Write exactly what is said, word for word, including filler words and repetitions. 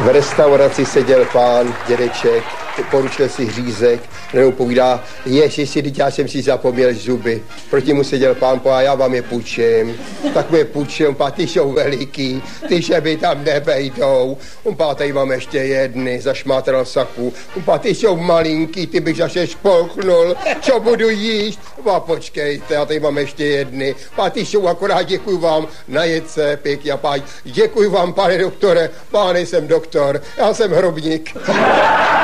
V restauraci seděl pán, dědeček, poručil si řízek, nebo povídá, ježiši, teď já jsem si zapomněl zuby. Proti mu seděl pán, a já vám je půjčím. Tak mi je půjčím, pá, ty jsou veliký, ty šeby tam nevejdou. On pá, tady mám ještě jedny, zašmátral saku. On pá, ty jsou malinký, ty bych zaše špolknul, čo budu jíst? Pá, počkejte, já tady mám ještě jedny. Pá, ty jsou akorát, děkuji vám, najet se, pěkně, pá, děkuji vám, pane doktore, pá, nejsem doktor, já jsem hrobník.